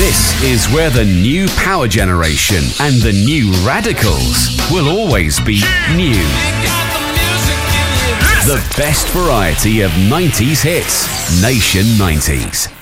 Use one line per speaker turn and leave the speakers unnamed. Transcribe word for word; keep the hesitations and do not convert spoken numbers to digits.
This is where the new power generation and the new radicals will always be new. The best variety of nineties hits. Nation nineties.